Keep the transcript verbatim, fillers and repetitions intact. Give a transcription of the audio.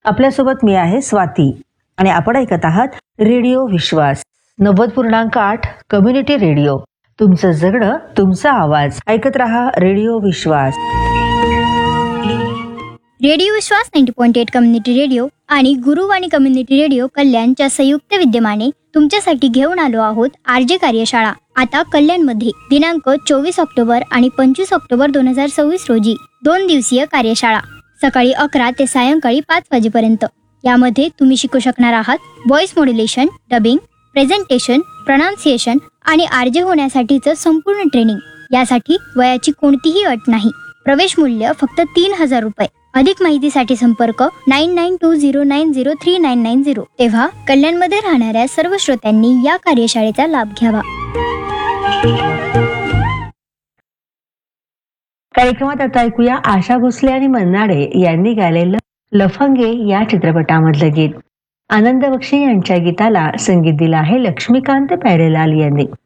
आपल्यासोबत मी आहे स्वाती आणि आपण ऐकत आहात रेडिओ विश्वास नव्वद पूर्णांक आठ कम्युनिटी रेडिओ. तुमचं जगणं तुमचा आवाज. ऐकत रहा रेडिओ विश्वास. रेडिओ विश्वास ninety point eight community radio आणि गुरुवाणी कम्युनिटी रेडिओ कल्याणच्या संयुक्त विद्यमाने तुमच्यासाठी घेऊन आलो आहोत आरजे कार्यशाळा. आता कल्याणमध्ये दिनांक चोवीस ऑक्टोबर आणि पंचवीस ऑक्टोबर दोन हजार सव्वीस रोजी दोन दिवसीय कार्यशाळा सकाळी अकरा ते सायंकाळी पाच वाजेपर्यंत. यामध्ये तुम्ही शिकू शकणार आहात voice modulation, dubbing, presentation, pronunciation आणि आरजे होण्यासाठीचं संपूर्ण ट्रेनिंग. यासाठी वयाची कोणतीही अट नाही. प्रवेश मूल्य फक्त तीन हजार रुपये. अधिक माहितीसाठी संपर्क nine nine to zero nine zero three nine nine zero. तेव्हा कल्याणमध्ये राहणाऱ्या सर्व श्रोत्यांनी या कार्यशाळेचा लाभ घ्यावा. कार्यक्रमात आता ऐकूया आशा भोसले आणि मन्नाडे यांनी गायलेलं लफंगे या चित्रपटामधलं गीत. आनंद बक्षी यांच्या गीताला संगीत दिलं आहे लक्ष्मीकांत प्यारेलाल यांनी.